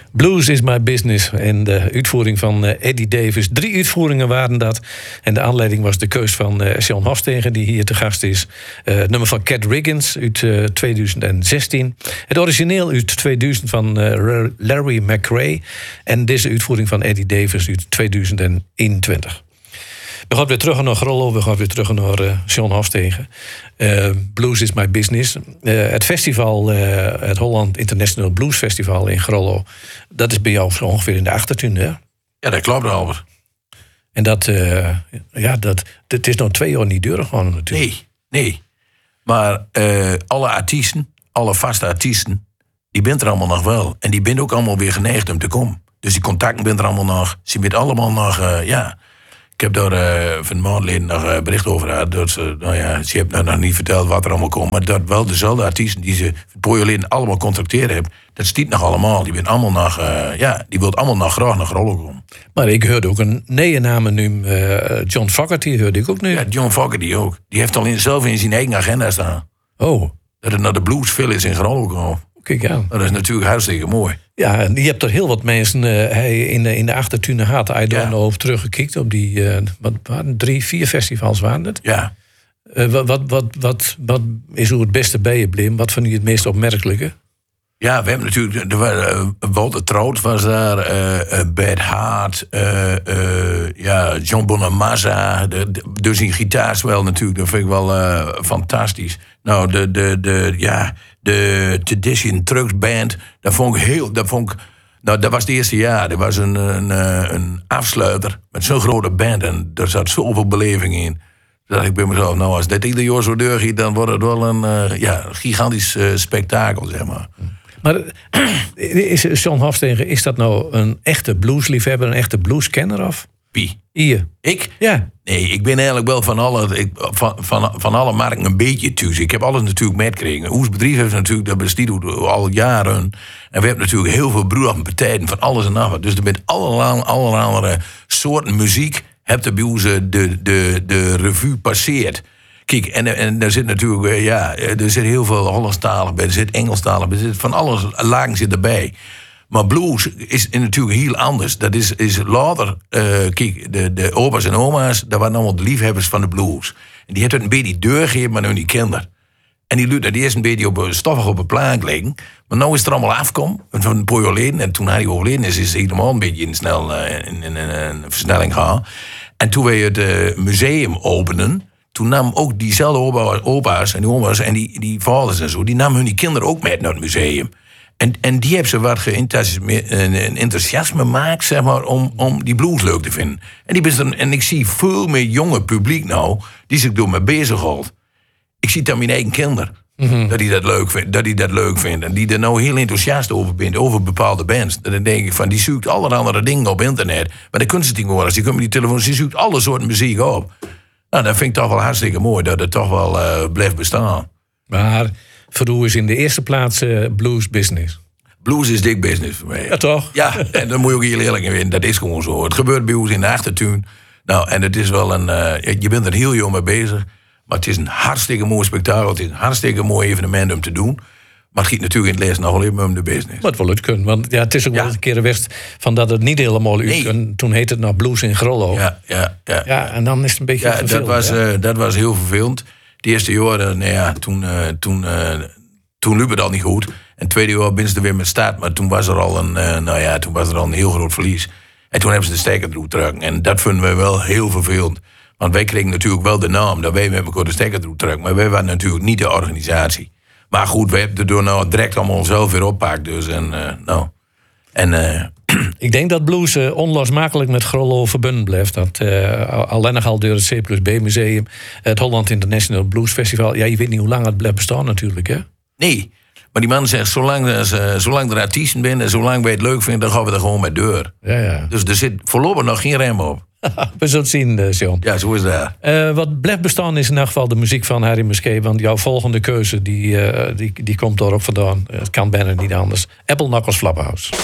Blues is my business. En de uitvoering van Eddie Davis. 3 uitvoeringen waren dat. En de aanleiding was de keus van Sean Hofstegen, die hier te gast is. Nummer van Cat Riggins uit 2016. Het origineel uit 2000 van Larry McRae. En deze uitvoering van Eddie Davis uit 2021. We gaan weer terug naar Grollo, we gaan weer terug naar Sean Hofstegen. Blues is my business. Het festival, het Holland International Blues Festival in Grollo, dat is bij jou zo ongeveer in de achtertuin, hè? Ja, dat klopt, Albert. En dat is nog 2 jaar niet duur gewoon natuurlijk. Nee. Maar alle artiesten, alle vaste artiesten, die bent er allemaal nog wel. En die bent ook allemaal weer geneigd om te komen. Dus die contacten bent er allemaal nog. Ze bent allemaal nog, Ik heb daar van een maand geleden nog bericht over gehad. Dat ze, ze hebben nog niet verteld wat er allemaal komt. Maar dat wel dezelfde artiesten die ze een paar jaar geleden allemaal contracteerd hebben. Dat stiet nog allemaal. Die bent allemaal nog, die wil allemaal nog graag naar Grollo komen. Maar ik hoorde ook een naam nu, John Fogerty hoorde ik ook nu. Ja, John Fogerty ook. Die heeft al zelf in zijn eigen agenda staan. Oh. Dat het naar de Blues Village in Grollo komt. Kijk aan. Dat is natuurlijk hartstikke mooi. Ja, en je hebt er heel wat mensen in de achtertuin had. Hij daar over teruggekeken op die 3-4 festivals waren het. Ja. Wat is hoe het beste bij je Blim? Wat vond je het meest opmerkelijke? Ja, we hebben natuurlijk Walter Trout was daar, Bert Hart, John Bonamassa, dus die gitaarspel natuurlijk, dat vind ik wel fantastisch. Nou, de Tradition Trucks Band, dat was het eerste jaar. Er was een afsluiter met zo'n grote band en er zat zoveel beleving in. Toen dacht ik bij mezelf, nou, als dit ieder jaar zo doorgaat, dan wordt het wel een gigantisch spektakel, zeg maar. Maar is Sean Hofstegen, is dat nou een echte bluesliefhebber, een echte blueskenner of? Wie? Hier. Ik? Ja. Nee, ik ben eigenlijk wel van alle markten een beetje thuis. Ik heb alles natuurlijk metgekregen. Ons bedrijf heeft natuurlijk, dat bestaat al jaren. En we hebben natuurlijk heel veel broederpartijen van alles en nog wat. Dus er bent allerlei soorten muziek. Hebt er bij ons de revue passeert. Kijk, en er zit natuurlijk, er zit heel veel Hollandstalig bij, er zit Engelstalig bij, er zit van alles lagen zit erbij. Maar blues is natuurlijk heel anders. Dat is later, kijk, de opa's en oma's, dat waren allemaal de liefhebbers van de blues. En die hebben het een beetje doorgegeven aan hun kinderen. En die lieten eerst een beetje stoffig op een plank liggen. Maar nu is het er allemaal afgekomen, van een paar jaar geleden. En toen hij overleden is het helemaal een beetje in een versnelling gegaan. En toen wij het museum openen, toen nam ook diezelfde opa's en die oma's en die vaders en zo, die namen hun kinderen ook mee naar het museum. En die hebben ze wat enthousiasme gemaakt, zeg maar, om die blues leuk te vinden. En ik zie veel meer jonge publiek nou, die zich door me bezighoudt. Ik zie dan mijn eigen kinderen, dat die dat leuk vindt. En die er nou heel enthousiast over bent, over bepaalde bands. Dan denk ik van, die zoekt allerlei andere dingen op internet. Maar dan kunnen ze het niet horen. Als die komen met die telefoon, die zoekt alle soorten muziek op. Nou, dat vind ik toch wel hartstikke mooi, dat het toch wel blijft bestaan. Maar voor u is in de eerste plaats blues business. Blues is dik business voor mij. Ja, toch? Ja, en dan moet je ook heel eerlijk in vinden. Dat is gewoon zo. Het gebeurt bij ons in de achtertuin. Nou, en het is wel je bent er heel jong mee bezig. Maar het is een hartstikke mooi spektakel. Het is een hartstikke mooi evenement om te doen. Maar het gaat natuurlijk in het les nog wel even om de business. Maar het wil het kunnen. Want het is ook wel eens een keer geweest van dat het niet helemaal uit kon. Toen heette het nog Blues in Grollo. Ja, en dan is het een beetje vervelend. Dat was heel vervelend. De eerste jaren, toen liep het al niet goed. En het tweede jaar ben ze er weer met start. Maar toen was er al een heel groot verlies. En toen hebben ze de stekker erop trekken. En dat vinden we wel heel vervelend. Want wij kregen natuurlijk wel de naam dat wij met elkaar de stekker erop trekken. Maar wij waren natuurlijk niet de organisatie. Maar goed, we hebben er nou direct allemaal zelf weer oppakt. Dus Ik denk dat blues onlosmakelijk met Grollo verbonden blijft. Dat alleen nog al door het C+B Museum, het Holland International Blues Festival. Ja, je weet niet hoe lang het blijft bestaan natuurlijk, hè? Nee, maar die man zegt, zolang er artiesten zijn en zolang wij het leuk vinden, dan gaan we er gewoon mee door. Ja. Dus er zit voorlopig nog geen rem op. We zullen het zien, John. Ja, zo is dat. Wat blijft bestaan is in elk geval de muziek van Harry Musquet. Want jouw volgende keuze, die komt daar ook vandaan. Het kan bijna niet anders. Apple Knuckles Flophouse.